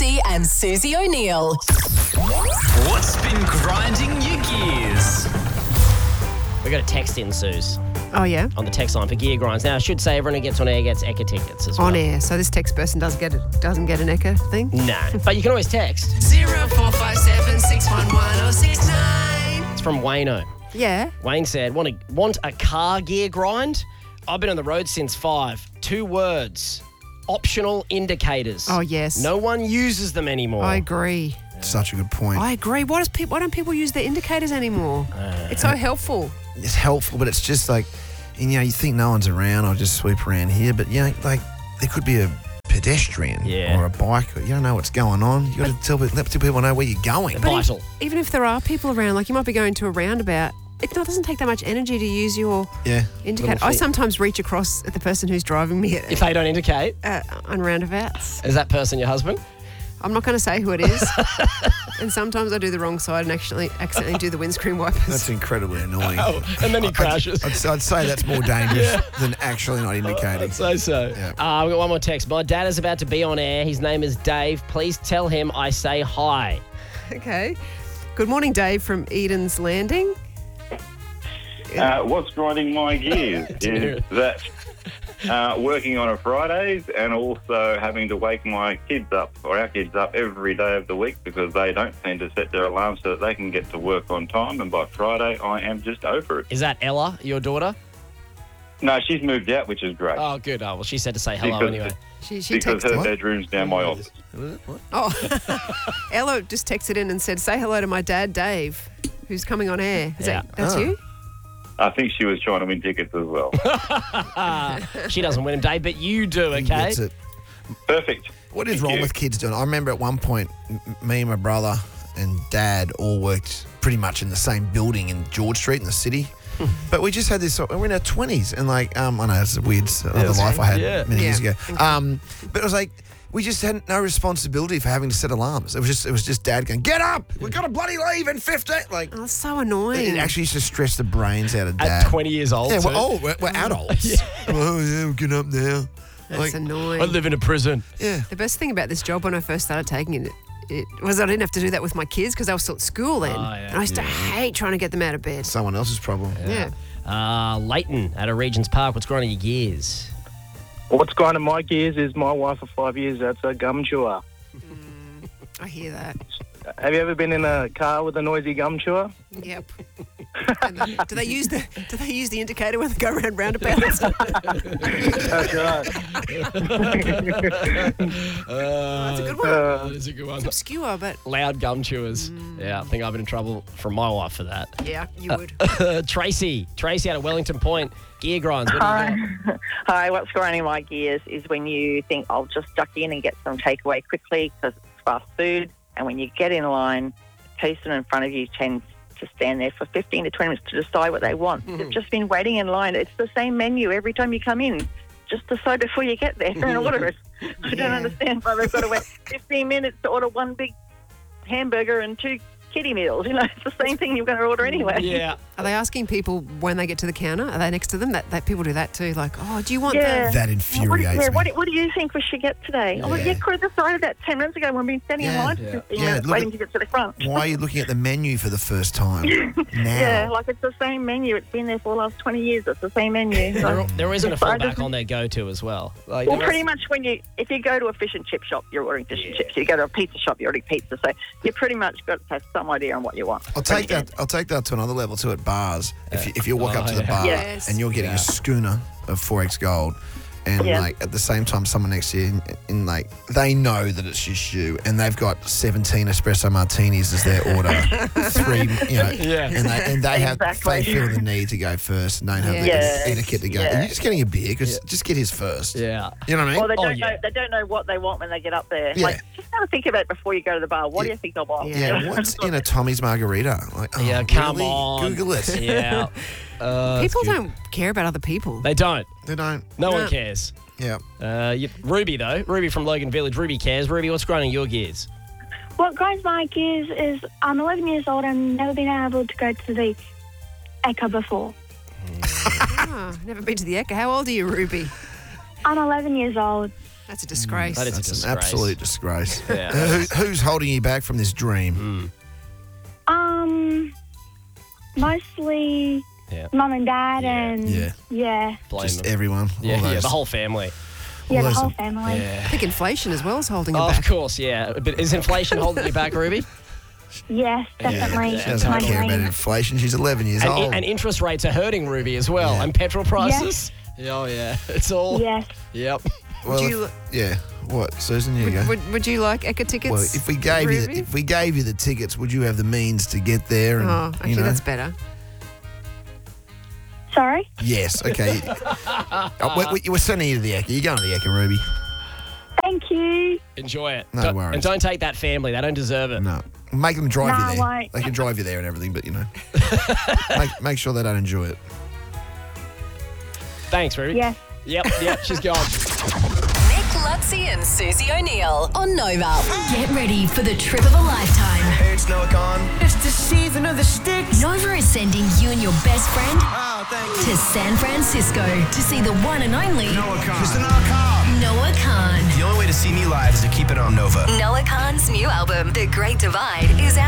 Brycey and Susie O'Neill. What's been grinding your gears? We got a text in, Suze, Oh, yeah? on the text line for Gear Grinds. Now, I should say everyone who gets on air gets Ekka tickets as well. On air. So this text person doesn't get an Eka thing? No, but you can always text. 0457 611 069. It's from Wayno. Yeah. Wayne said, want a car gear grind? I've been on the road since 5. 2 words. Optional indicators. Oh, yes. No one uses them anymore. I agree. Such a good point. I agree. Why don't people use their indicators anymore? It's so helpful. It's helpful, but it's just like, you think no one's around, I'll just sweep around here. But, like there could be a pedestrian or a bike. You don't know what's going on. You got to let people know where you're going. Vital. Even if there are people around, like you might be going to a roundabout, it doesn't take that much energy to use your indicator. I sometimes reach across at the person who's driving me If they don't indicate. on roundabouts. Is that person your husband? I'm not going to say who it is. And sometimes I do the wrong side and accidentally do the windscreen wipers. That's incredibly annoying. And then he crashes. I'd say that's more dangerous than actually not indicating. I'd say so. Yeah. We've got one more text. My dad is about to be on air. His name is Dave. Please tell him I say hi. Okay. Good morning, Dave from Eden's Landing. What's grinding my gears is that working on a Fridays and also having to wake my kids up or our kids up every day of the week because they don't seem to set their alarms so that they can get to work on time, and by Friday I am just over it. Is that Ella, your daughter? No, she's moved out, which is great. Oh, good. Oh, well, she said to say hello Because- anyway. She because texted. her bedroom's down my office. What? Oh, Ella just texted in and said, say hello to my dad, Dave, who's coming on air. That's you? I think she was trying to win tickets as well. She doesn't win them, Dave, but you do, okay? That's it. Perfect. What is Thank wrong you. with kids doing? I remember at one point, me and my brother and dad all worked pretty much in the same building in George Street in the city. But we just had this, we're in our 20s, and I know it's a weird other life I had many years ago. But it was like, we just had no responsibility for having to set alarms. It was just dad going, get up! We've got to bloody leave in 15. Like, Oh, that's so annoying. it actually used to stress the brains out of At dad. 20 years old, Yeah, too. we're adults. Oh, yeah, we're getting up now. That's annoying. I live in a prison. Yeah. The best thing about this job when I first started taking it was I didn't have to do that with my kids because they were still at school then. Oh, yeah. And I used to hate trying to get them out of bed. Someone else's problem. Yeah. Leighton at a Regent's Park. What's grinding your gears? What's grinding my gears is my wife of 5 years. That's a gum chewer. I hear that. Have you ever been in a car with a noisy gum chewer? Yep. Do they use the indicator when they go around roundabouts? That's right. That's a good one. That is a good one. It's obscure, but Loud gum chewers. Yeah, I think I've been in trouble from my wife for that. yeah, you would. Tracy out of Wellington Point. Gear grinds. What do you got? Hi, what's grinding my gears is when you think I'll just duck in and get some takeaway quickly because it's fast food, and when you get in line, the person in front of you tends to stand there for 15 to 20 minutes to decide what they want. They've just been waiting in line. It's the same menu every time you come in. Just decide before you get there and order it. I don't understand why they've got to wait 15 minutes to order one big hamburger and 2 kiddie meals. It's the same thing you're going to order anyway. Yeah. Are they asking people when they get to the counter? Are they next to them? That people do that too. Like, oh, do you want Yeah. That infuriates me. What do you think we should get today? Oh, yeah, could have decided that 10 minutes ago when we've been standing in line for 15 minutes look waiting at- to get to the front. Why are you looking at the menu for the first time now? Yeah, like it's the same menu. It's been there for the last 20 years. It's the same menu. There isn't a So I fallback just- on their go-to as well. Like, Well, pretty much if you go to a fish and chip shop, you're ordering fish and chips. You go to a pizza shop, you're ordering pizza. So you pretty much got to have some idea on what you want. I'll take that to another level too at bars. If you walk up to the bar Yes. and you're getting a schooner of 4X Gold, and like at the same time someone next to you in like they know that it's just you, and they've got 17 espresso martinis as their order, 3, and they have Exactly. they feel the need to go first and don't have the etiquette to go. And you're just getting a beer because just get his first. Yeah. You know what I mean? Well, they don't know what they want when they get up there. Yeah. Like, just have to think about it before you go to the bar. What do you think I want? Yeah, what's in a Tommy's margarita? Like, oh, come really? on. Google it. Yeah. People don't care about other people. They don't. They don't. No one cares. Yeah. Ruby, though. Ruby from Logan Village. Ruby cares. Ruby, what's grinding your gears? What grinds my gears is I'm 11 years old and never been able to go to the Eka before. Never been to the Eka. How old are you, Ruby? I'm 11 years old That's a disgrace. That is a That's disgrace. an absolute disgrace. Yeah. Who's holding you back from this dream? Mostly Yeah. mum and dad and Yeah. Blame Just them. everyone. Yeah, all yeah, those. the whole family. the those whole are- family. I Yeah. think inflation as well is holding him Oh, back. of course, yeah. But is inflation holding you back, Ruby? Yes, definitely. Yeah, She doesn't My care about dream. inflation. She's 11 years old. And interest rates are hurting Ruby as well. Yeah. And petrol prices. Oh, yeah. It's all. Yes. Yep. well, Would you- yeah. What, Susan? Here you go. Would you like Ekka tickets? Well, if we gave you the tickets, would you have the means to get there? And, Oh, actually, you know? that's better. Sorry? Yes. Okay. We're sending you to the Ekka. You're going to the Ekka, Ruby. Thank you. Enjoy it. No worries. And don't take that family. They don't deserve it. No. Make them drive No, you I there. won't. They can drive you there and everything, but you know, make sure they don't enjoy it. Thanks, Ruby. Yes. Yep, she's gone. Nick Lutzi and Susie O'Neill on Nova. Get ready for the trip of a lifetime. Hey, it's Noah Khan. It's the season of the sticks. Nova is sending you and your best friend Oh, thank you. to San Francisco to see the one and only Noah Khan. Mr. Noah Khan. Noah Khan. The only way to see me live is to keep it on Nova. Noah Khan's new album, The Great Divide, is out.